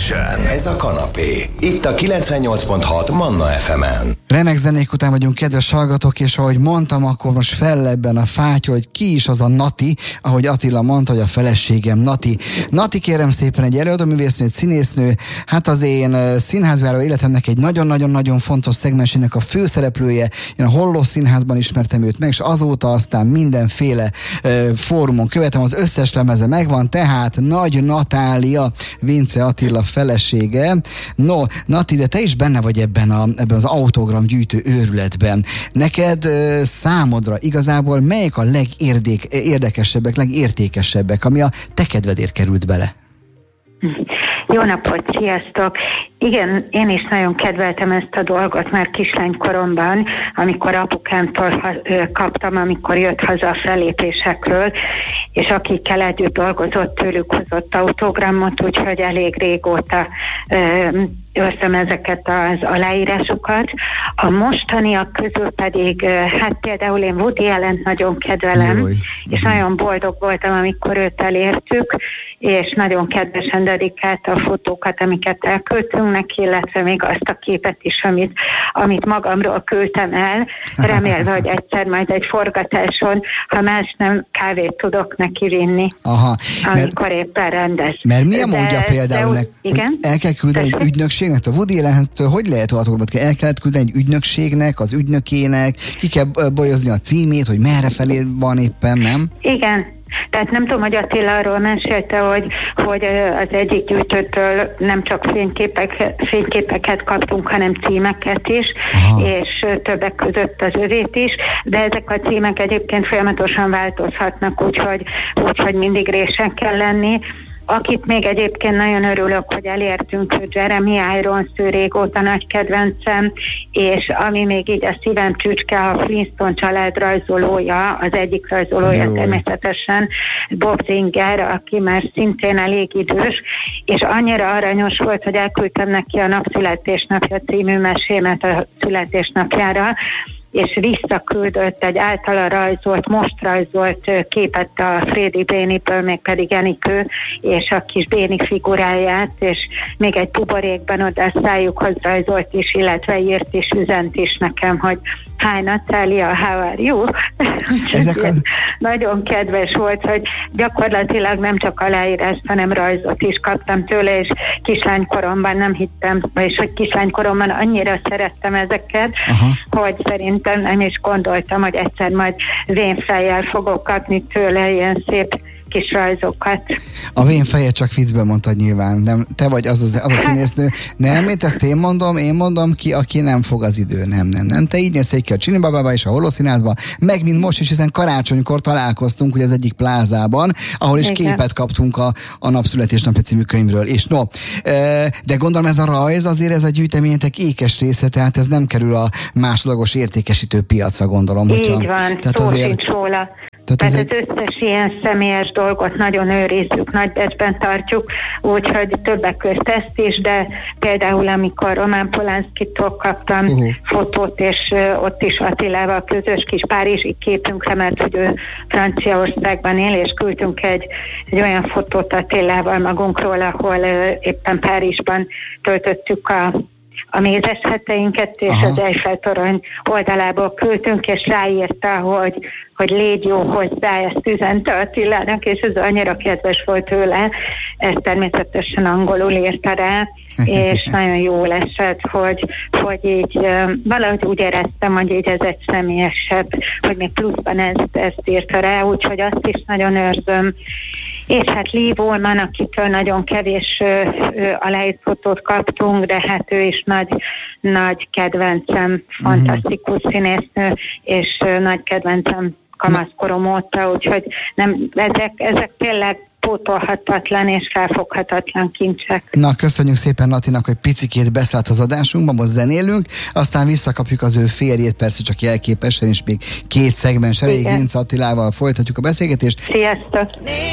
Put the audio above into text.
Connection. Ez a kanapé. Itt a 98.6 Manna FM-en. Remek zenék után vagyunk, kedves hallgatók, és ahogy mondtam, akkor most fellebben a fátyol, hogy ki is az a Nati, ahogy Attila mondta, hogy a feleségem Nati. Nati, kérem szépen, egy előadóművésznő, egy színésznő, hát az én színházjáró életemnek egy nagyon-nagyon-nagyon fontos szegmensének a főszereplője. Én a Holló Színházban ismertem őt meg, és azóta aztán mindenféle fórumon követem, az összes lemeze megvan, tehát Nagy Natália, Vince Attila felesége. No, Nati, de te is benne vagy ebben az autogramgyűjtő őrületben. Neked számodra igazából melyik a legérdekesebbek, legértékesebbek, ami a te kedvedért került bele? Jó napot, sziasztok! Igen, én is nagyon kedveltem ezt a dolgot már kislánykoromban, amikor apukámtól kaptam, amikor jött haza a fellépésekről, és akikkel együtt dolgozott, tőlük hozott autogramot, úgyhogy elég régóta őrzöm ezeket az aláírásokat. A mostaniak közül pedig, hát például én Woody Allent nagyon kedvelem, és nagyon boldog voltam, amikor őt elértük, és nagyon kedvesen dedikálta a fotókat, amiket elküldtünk neki, illetve még azt a képet is, amit magamról küldtem el, remélve, hogy egyszer majd egy forgatáson, ha más nem, kávét tudok neki vinni, amikor éppen rendez. Mert milyen módja például, hogy el kell küldeni egy ügynökségnek? A Woody Allenhez-től hogy lehet autogramot? El kellett küldeni egy ügynökségnek, az ügynökének, ki kell bolyozni a címét, hogy merre felé van éppen, nem? Igen. Tehát nem tudom, hogy Attila arról mesélte, hogy az egyik gyűjtőtől nem csak fényképeket kaptunk, hanem címeket is, és többek között az övét is, de ezek a címek egyébként folyamatosan változhatnak, úgyhogy mindig résen kell lenni. Akit még egyébként nagyon örülök, hogy elértünk, Jeremy Irons, ő régóta nagy kedvencem, és ami még így a szívem csücske, a Flintstone család rajzolója, az egyik rajzolója természetesen, Bob Singer, aki már szintén elég idős, és annyira aranyos volt, hogy elküldtem neki a Napszületésnapja című mesémet a születésnapjára, és visszaküldött egy általa most rajzolt képet a Frédi Béniből, még pedig Enikő, és a kis Béni figuráját, és még egy buborékban oda a szájukhoz rajzolt is, illetve írt is, üzent is nekem, hogy Hi Natalia, how are you? Nagyon kedves volt, hogy gyakorlatilag nem csak aláírást, hanem rajzot is kaptam tőle, és kislánykoromban nem hittem, és hogy kislánykoromban annyira szerettem ezeket, hogy szerintem nem is gondoltam, hogy egyszer majd vénfejjel fogok kapni tőle ilyen szép kis rajzokat. A vénfejet csak viccben mondtad nyilván, nem, te vagy az a színésznő. Nem, ezt én mondom ki, aki nem fog az idő. Nem. Te így néztél ki a Csini Babába és a Holló Színházban, meg mint most is, hiszen karácsonykor találkoztunk ugye az egyik plázában, ahol is képet kaptunk a Napszületésnapja című könyvről. És de gondolom ez a rajz, azért ez a gyűjteményetek ékes része, tehát ez nem kerül a másodlagos értékesítő piacra, gondolom. Így van, szó sincs róla. Tehát az összes ilyen személyes dolgot nagyon őrizzük, nagy becsben tartjuk, úgyhogy többek közt ezt is, de például amikor Roman Polanskitól kaptam fotót, és ott is Attilával közös kis párizsi képünkre, mert hogy ő Franciaországban él, és küldtünk egy olyan fotót Attilával magunkról, ahol éppen Párizsban töltöttük a mézes heteinket, és az Eiffel-torony oldalából küldtünk, és ráírta, hogy légy jó hozzá, ezt üzente Attilának, és ez annyira kedves volt tőle, ezt természetesen angolul írta rá, és nagyon jól esett, hogy így valahogy úgy éreztem, hogy így ez egy személyesebb, hogy még pluszban ezt írta rá, úgyhogy azt is nagyon őrzöm. És hát Liv Ullmann, akitől nagyon kevés aláírt fotót kaptunk, de hát ő is nagy kedvencem, fantasztikus színésznő, és nagy kedvencem kamaszkorom óta, úgyhogy ezek tényleg pótolhatatlan és felfoghatatlan kincsek. Na, köszönjük szépen Natinak, hogy picikét beszállt az adásunkban, most zenélünk, aztán visszakapjuk az ő férjét, persze csak jelképesen, és még 2 szegmens elég, Vince Attilával folytatjuk a beszélgetést. Sziasztok!